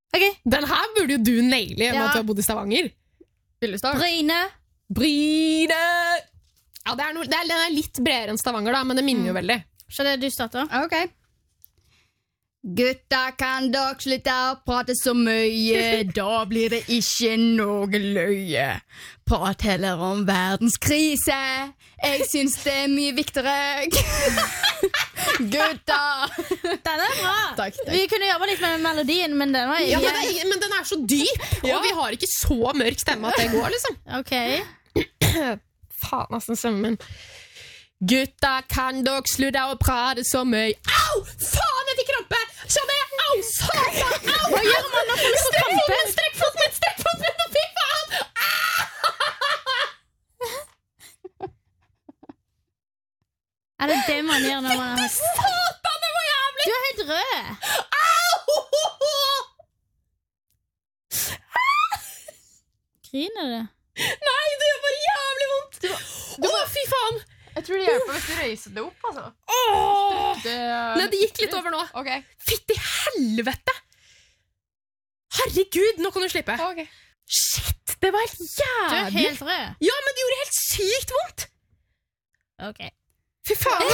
Okay. Den her burde jo du naile i og med at du har bodd i Stavanger. Bryne. Ja, den er litt bredere enn Stavanger, da, men det minner jo veldig. Så det du starter? Ok. Gutta, kan dere slutte å prate så mye? Da blir det ikke noe løye. Prat heller om verdenskrise. Jeg syns det er mye viktigere. Gutta! Den er bra. Takk. Vi kunne jobbe litt med melodien, men den var Men den er så dyp, og vi har ikke så mørk stemme at det går, liksom. Ok. Faen, nesten stemmen min. Gutta, kan dere slutte å prate så mye? Au! Faen, jeg fikk krampe! Skjønner jeg? Au, satan! Au! Hva gjør man når folk får krampe? Strekk foten min! Fy faen! Er det det man gjør når man har... Satan, det var jævlig! Du er helt rød. Griner du? Nei, det gjør bare jævlig vondt! Fy faen! Jeg tror det hjelper hvis du reiser det opp, altså. Nei, det gikk litt over nå. Okay. Fytti helvete! Herregud, nå kan du slippe. Okay. Shit, det var helt Du er jævlig. helt rød. Ja, men det gjorde helt sykt vondt. Ok. Fy faen.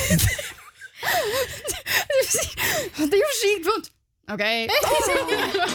Det gjorde sykt vondt. Ok.